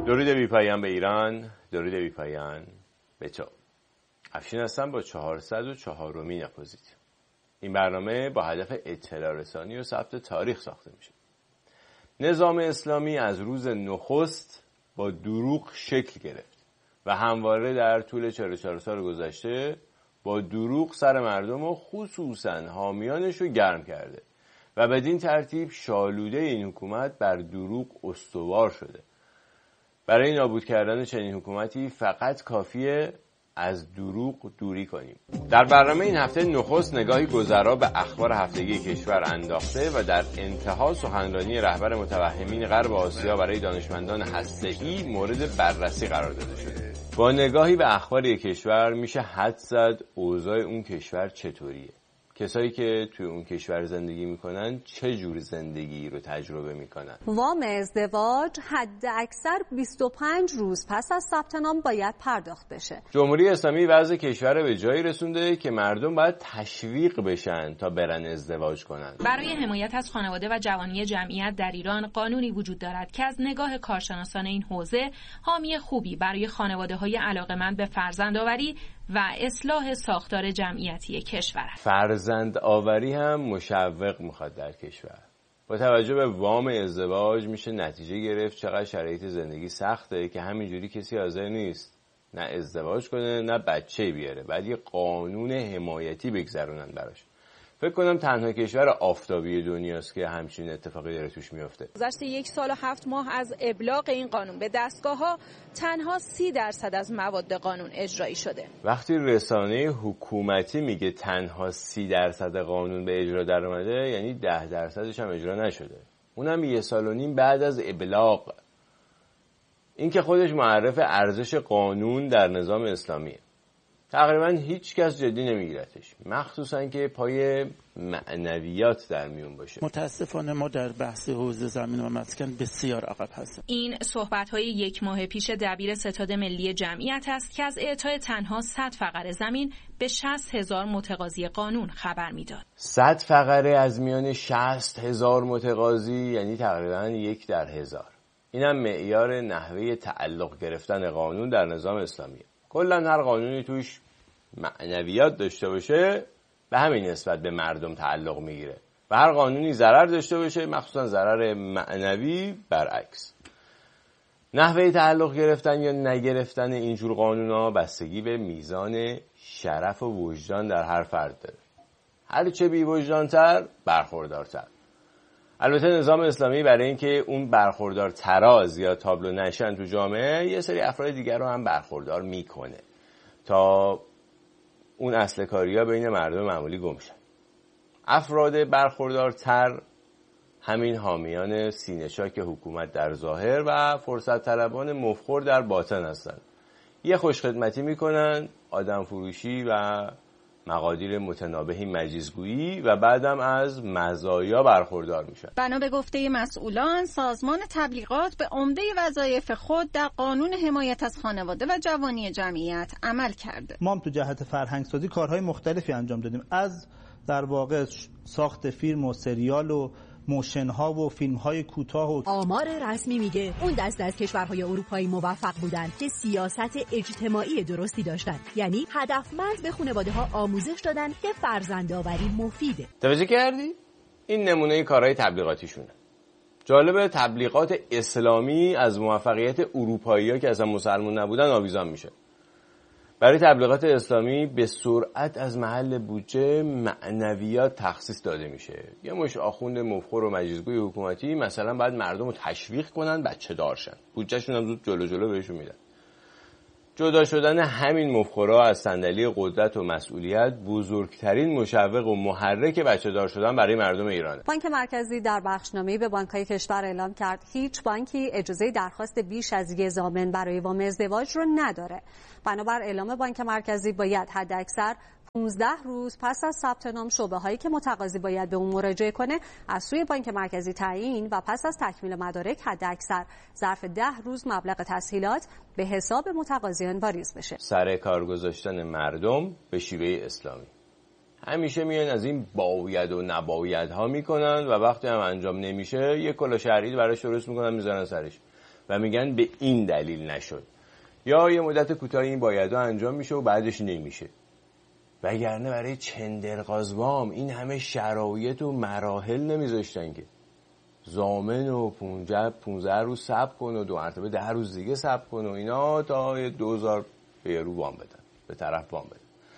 درود بی پایان به ایران، درود بی پایان به تو. افشین هستم با 404مین اپوزیت. این برنامه با هدف اطلاع رسانی و ثبت تاریخ ساخته میشه. نظام اسلامی از روز نخست با دروغ شکل گرفت و همواره در طول 44 سال گذشته با دروغ سر مردم و خصوصا حامیانش رو گرم کرده و بدین ترتیب شالوده این حکومت بر دروغ استوار شده. برای نابود کردن چنین حکومتی فقط کافیه از دروغ دوری کنیم. در برنامه این هفته نخست نگاهی گذرا به اخبار هفتگی کشور انداخته و در انتها سخنرانی رهبر متوهمین غرب آسیا برای دانشمندان هسته‌ای مورد بررسی قرار داده شده. با نگاهی به اخبار کشور میشه حدس زد اوضاع اون کشور چطوریه. کسایی که توی اون کشور زندگی میکنن چه جور زندگی رو تجربه میکنن؟ وام ازدواج حد اکثر 25 روز پس از ثبت نام باید پرداخت بشه. جمهوری اسلامی وضع کشور به جایی رسونده که مردم باید تشویق بشن تا برن ازدواج کنن. برای حمایت از خانواده و جوانی جمعیت در ایران قانونی وجود دارد که از نگاه کارشناسان این حوزه حامی خوبی برای خانواده‌های علاقه‌مند به فرزندآوری و اصلاح ساختار جمعیتی کشور است. فرزند آوری هم مشوق میخواد در کشور. با توجه به وام ازدواج میشه نتیجه گرفت چقدر شرایط زندگی سخته که همینجوری کسی حاضر نیست نه ازدواج کنه نه بچه بیاره، بعد یه قانون حمایتی بگذرونن براش. فکر کنم تنها کشور آفتابی دنیاست که همچین اتفاقی داره توش میفته. گذشته 1 سال و 7 ماه از ابلاغ این قانون به دستگاه‌ها تنها 30% از مواد قانون اجرایی شده. وقتی رسانه حکومتی میگه تنها 30% قانون به اجرا در اومده، یعنی 10% هم اجرا نشده. اونم 1.5 سال بعد از ابلاغ. این که خودش معرف ارزش قانون در نظام اسلامیه. تقریبا هیچ کس جدی نمیگیرتش، مخصوصا که پای معنویات در میون باشه. متاسفانه ما در بحث حوزه زمین و مسکن بسیار عقب هستیم. این صحبت‌های 1 ماه پیش دبیر ستاد ملی جمعیت است که از اعطای تنها 100 فقره زمین به 60,000 متقاضی قانون خبر میداد. 100 فقره از میان 60,000 متقاضی یعنی تقریبا 1 در 1000. اینم معیار نحوه تعلق گرفتن قانون در نظام اسلامیه. کلا هر قانونی توش معنویات داشته باشه به همین نسبت به مردم تعلق میگیره و هر قانونی ضرر داشته باشه مخصوصا ضرر معنوی برعکس. نحوه تعلق گرفتن یا نگرفتن اینجور قانونا بستگی به میزان شرف و وجدان در هر فرد داره. هر چه بی وجدان‌تر برخوردارتر. البته نظام اسلامی برای اینکه اون برخوردار تراز یا تابلو نشن تو جامعه یه سری افراد دیگر رو هم برخوردار میکنه تا اون اصل کاریا بین مردم معمولی گم شن. افراد برخوردارتر همین حامیان سینه‌چاک حکومت در ظاهر و فرصت طلبان مفخور در باطن هستن. یه خوشخدمتی میکنن، آدم فروشی و مقادیر متنابهی مجیزگویی و بعدم از مزایا برخوردار میشن. بنا به گفته مسئولان، سازمان تبلیغات به عمده وظایف خود در قانون حمایت از خانواده و جوانی جمعیت عمل کرده. ما هم تو جهت فرهنگسازی کارهای مختلفی انجام دادیم، از در واقع ساخت فیلم و سریال و موشن ها و فیلم های کوتاه و آمار رسمی میگه اون دسته از کشورهای اروپایی موفق بودن که سیاست اجتماعی درستی داشتن، یعنی هدفمند به خانواده ها آموزش دادن که فرزندآوری مفیده. توجه کردی؟ این نمونه کارهای تبلیغاتیشونه. جالبه تبلیغات اسلامی از موفقیت اروپایی‌ها که اصلا مسلمان نبودن آویزان میشه. برای تبلیغات اسلامی به سرعت از محل بودجه معنویات تخصیص داده میشه. یه مش آخوند مفخور و مجیزگوی حکومتی مثلا بعد مردم رو تشویق کنن بچه دارشن، بودجهشون هم زود جلو بهشون میدن. جدا شدن همین مفخورها از صندلی قدرت و مسئولیت بزرگترین مشوق و محرک بچه دار شدن برای مردم ایرانه. بانک مرکزی در بخشنامه‌ای به بانک‌های کشور اعلام کرد هیچ بانکی اجازه درخواست بیش از 1 ضامن برای وام ازدواج رو نداره. بنابر اعلام بانک مرکزی باید حداکثر 15 روز پس از ثبت نام شعبه‌هایی که متقاضی باید به اون مراجعه کنه از سوی بانک مرکزی تعیین و پس از تکمیل مدارک حداکثر ظرف 10 روز مبلغ تسهیلات به حساب متقاضیان واریز بشه. سر کار گذاشتن مردم به شیوه اسلامی. همیشه میان از این باید و نباید ها میکنن و وقتی هم انجام نمیشه یک کلا شهری براش درست میکنن میذارن سرش و میگن به این دلیل نشد، یا یه مدت کوتاهی این بایدها انجام میشه و بعدش نمیشه. وگرنه برای چندرغاز وام این همه شرایط و مراحل نمیذاشتن که ضامن و 15 روز صبر کن و 2 مرتبه 10 روز دیگه صبر کن و اینا تا 2000 به رو وام بدن، به طرف وام بدن.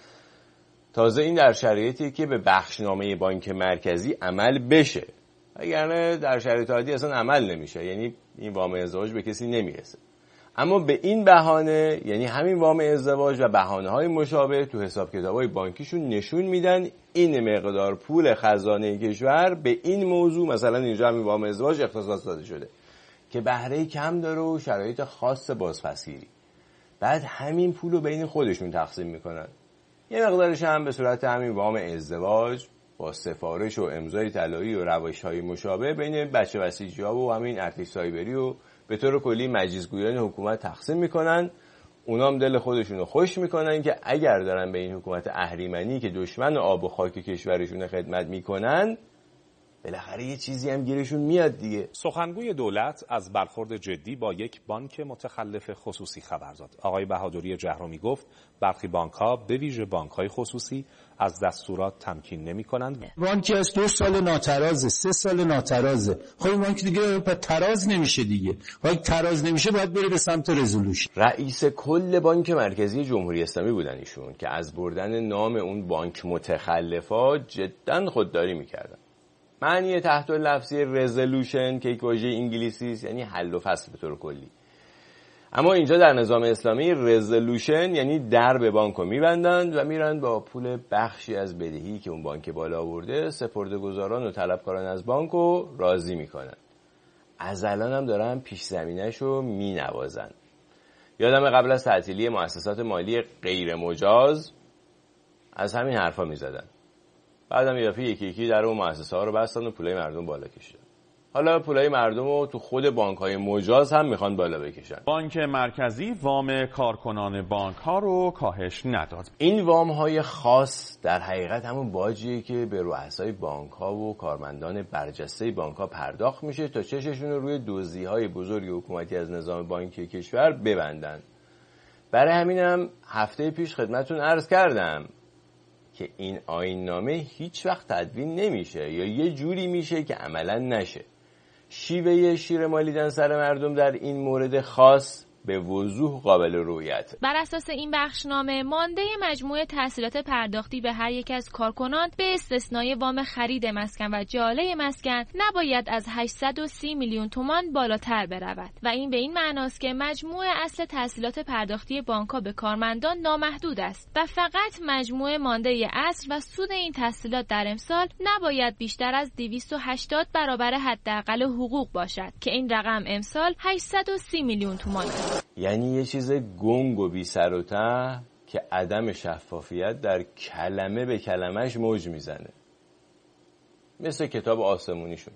تازه این در شرایطی که به بخشنامه بانک مرکزی عمل بشه، وگرنه در شرایط عادی اصلا عمل نمیشه، یعنی این وام ازدواج به کسی نمیرسه. اما به این بهانه، یعنی همین وام ازدواج و بهانه‌های مشابه، تو حساب کتاب‌های بانکیشون نشون میدن این مقدار پول خزانه کشور به این موضوع، مثلا اینجا همین وام ازدواج اختصاص داده شده که بهره کم داره و شرایط خاص بازپسگیری. بعد همین پول رو بین خودشون تقسیم میکنن، یه مقدارش هم به صورت همین وام ازدواج با سفارش و امضای طلایی و روش‌های مشابه بین بچه بسیجی‌ها و همین ارتش سایبری و به طور کلی مجلسگویان حکومت تقسیم میکنن. اونام دل خودشونو خوش میکنن که اگر دارن به این حکومت اهریمنی که دشمن آب و خاک کشورشون خدمت میکنن، بالاخره یه چیزی هم گیرشون میاد دیگه. سخنگوی دولت از برخورد جدی با یک بانک متخلف خصوصی خبر داد. آقای بهادری جهرومی گفت برخی بانک‌ها به ویژه بانک‌های خصوصی از دستورات تمکین نمی‌کنند. بانکی از 2 سال ناترازه، 3 سال ناترازه. خب این بانک دیگه تراز نمیشه دیگه. وقتی تراز نمیشه باید بره به سمت رزولوشن. رئیس کل بانک مرکزی جمهوری اسلامی بودن ایشون که از بردن نام اون بانک متخلفا جداً خودداری می‌کردن. معنی تحت لفظی رزولوشن که یک واژه انگلیسی است، یعنی حل و فصل به طور کلی. اما اینجا در نظام اسلامی رزولوشن یعنی درب بانکو میبندند و میرن با پول بخشی از بدهی که اون بانک بالا آورده سپرده‌گزاران و طلبکاران از بانکو راضی میکنن. از الان هم دارن پیش زمینه‌شو مینوازن. یادم قبل از تعطیلی مؤسسات مالی غیر مجاز از همین حرفا میزدن. بعدم یافی یکی یکی در اون مؤسسه ها رو بستن و پولای مردم بالا کشیدن. حالا پولای مردم رو تو خود بانک‌های مجاز هم میخوان بالا بکشن. بانک مرکزی وام کارکنان بانک‌ها رو کاهش نداد. این وام‌های خاص در حقیقت همون باجیه که به رؤسای بانک‌ها و کارمندان برجسته بانک‌ها پرداخت میشه تا چششون رو روی دزدی‌های بزرگ حکومتی از نظام بانکی کشور ببندن. برای همینم هفته پیش خدمتتون عرض کردم که این آیین‌نامه هیچ وقت تدوین نمیشه یا یه جوری میشه که عملاً نشه. شیوه شیر مالیدن سر مردم در این مورد خاص به وضوح قابل رؤیت. بر اساس این بخشنامه مانده مجموع تحصیلات پرداختی به هر یک از کارکنان به استثنای وام خرید مسکن و جاله مسکن نباید از 830 میلیون تومان بالاتر برود و این به این معناست که مجموع اصل تحصیلات پرداختی بانک‌ها به کارمندان نامحدود است و فقط مجموع مانده اصل و سود این تحصیلات در امسال نباید بیشتر از 280 برابر حداقل حقوق باشد که این رقم امسال 830 میلیون تومان است. یعنی یه چیز گنگ و بی سر و ته که عدم شفافیت در کلمه به کلمش موج میزنه، مثل کتاب آسمونیشون.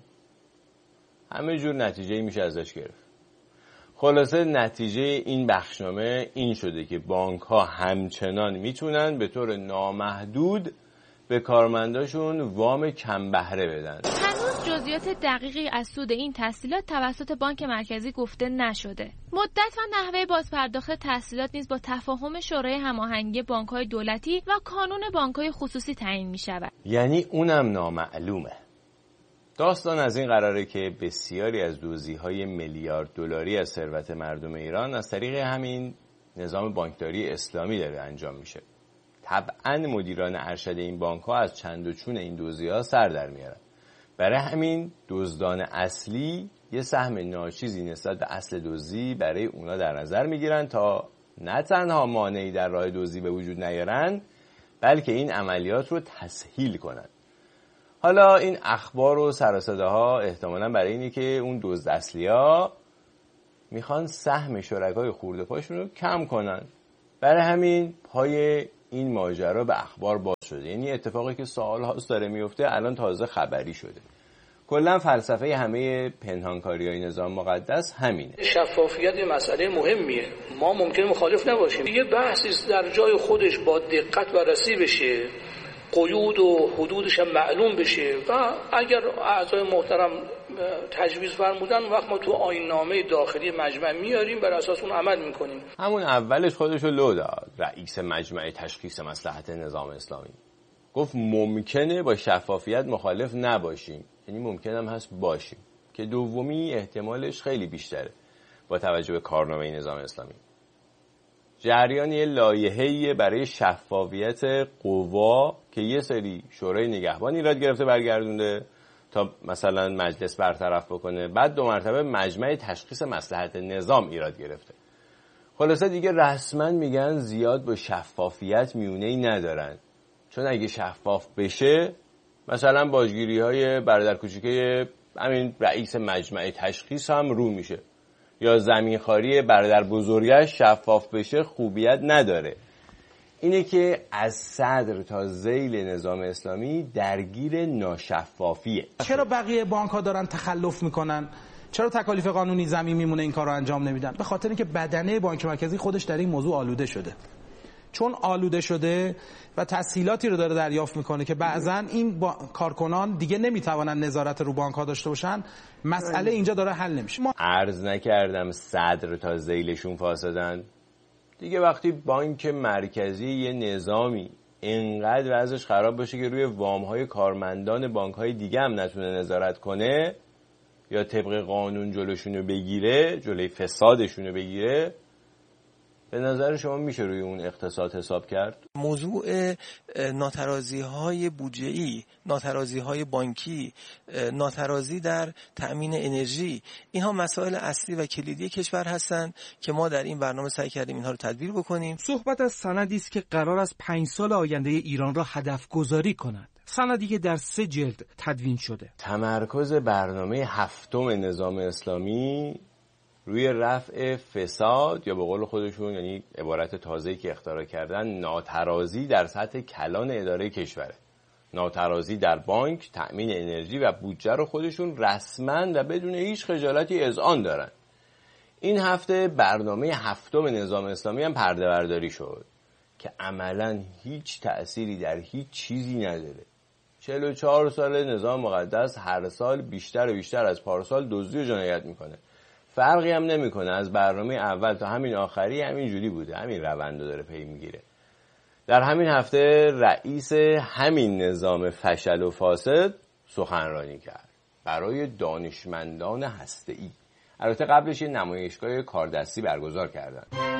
همه جور نتیجه‌ای میشه ازش گرفت. خلاصه نتیجه این بخشنامه این شده که بانک‌ها همچنان میتونن به طور نامحدود به کارمنداشون وام کم بهره بدن. هنوز جزئیات دقیقی از سود این تسهیلات توسط بانک مرکزی گفته نشده. مدت و نحوه بازپرداخت تسهیلات نیز با تفاهم شورای هماهنگی بانک‌های دولتی و کانون بانک‌های خصوصی تعیین می‌شود. یعنی اونم نامعلومه. داستان از این قراره که بسیاری از دزدی‌های میلیارد دلاری از ثروت مردم ایران از طریق همین نظام بانکداری اسلامی داره انجام میشه. طبعاً مدیران ارشد این بانک‌ها از چند و چون این دزدی‌ها سر در میارن. برای همین دزدان اصلی یه سهم ناچیزی نسبت به اصل دزدی برای اونا در نظر میگیرن تا نه تنها مانعی در راه دزدی به وجود نیارن، بلکه این عملیات رو تسهیل کنن. حالا این اخبار و سر و صداها احتمالاً برای اینه که اون دزد اصلی‌ها میخوان سهم شرکای خورده پاشون رو کم کنن. برای همین پای این ماجرا به اخبار باز شده. یعنی اتفاقی که سال‌هاست داره میفته الان تازه خبری شده. کلا فلسفه همه پنهانکاری‌های نظام مقدس همینه. شفافیت یه مسئله مهمیه. ما ممکنه مخالف نباشیم. یه بحثی در جای خودش با دقت بررسی بشه قیود و حدودش هم معلوم بشه و اگر اعضای محترم تجویز فرمودن وقت ما تو آیین‌نامه داخلی مجمع میاریم، بر اساس اون عمل میکنیم. همون اولش خودشو لو داد رئیس مجمع تشخیص مصلحت نظام اسلامی، گفت ممکنه با شفافیت مخالف نباشیم، یعنی ممکن هم هست باشیم، که دومی احتمالش خیلی بیشتره با توجه به کارنامه نظام اسلامی. جریان یه لایحه‌ای برای شفافیت قوا که یه سری شورای نگهبان ایراد گرفته برگردونده تا مثلا مجلس برطرف بکنه، بعد 2 مرتبه مجمع تشخیص مصلحت نظام ایراد گرفته. خلاصه دیگه رسما میگن زیاد با شفافیت میونه‌ای ندارن، چون اگه شفاف بشه مثلا باجگیری‌های برادر کوچیکه همین رئیس مجمع تشخیص هم رو میشه، یا زمینخواری برادر بزرگش شفاف بشه خوبیت نداره. اینه که از صدر تا ذیل نظام اسلامی درگیر ناشفافیه. چرا بقیه بانک‌ها دارن تخلف میکنن؟ چرا تکالیف قانونی زمین میمونه این کارو انجام نمیدن؟ به خاطر اینکه بدنه بانک مرکزی خودش در این موضوع آلوده شده. چون آلوده شده و تسهیلاتی رو داره دریافت میکنه که بعضا این کارکنان دیگه نمیتوانن نظارت رو بانک ها داشته باشن، مسئله اینجا داره حل نمیشه. عرض نکردم صدر تا ذیلشون فاسدن دیگه. وقتی بانک مرکزی یه نظامی اینقدر وضعش خراب باشه که روی وام‌های کارمندان بانک‌های دیگه هم نتونه نظارت کنه یا طبق قانون جلوشونو بگیره، جلوی فسادشونو بگیره، به نظر شما میشه روی اون اقتصاد حساب کرد؟ موضوع ناترازی‌های بودجه‌ای، ناترازی‌های بانکی، ناترازی در تأمین انرژی، اینها مسائل اصلی و کلیدی کشور هستند که ما در این برنامه سعی کردیم اینها رو تدبیر بکنیم. صحبت از سندی است که قرار است 5 سال آینده ایران را هدف گذاری کند. سندی که در 3 جلد تدوین شده. تمرکز برنامه 7 نظام اسلامی روی رفع فساد، یا به قول خودشون یعنی عبارت تازه‌ای که اختراع کردن، ناترازی در سطح کلان اداره کشوره. ناترازی در بانک، تأمین انرژی و بودجه رو خودشون رسما و بدون هیچ خجالتی اذعان دارن. این هفته برنامه 7 نظام اسلامی هم پرده برداری شد که عملاً هیچ تأثیری در هیچ چیزی نداره. 44 سال نظام مقدس هر سال بیشتر و بیشتر از پارسال دزدی و جنایت میکنه. فرقی هم نمیکنه، از برنامه اول تا همین آخری همین جوری بوده، همین روند رو داره پی میگیره. در همین هفته رئیس همین نظام فشل و فاسد سخنرانی کرد برای دانشمندان هسته‌ای. البته قبلش یه نمایشگاه کاردستی برگزار کردن.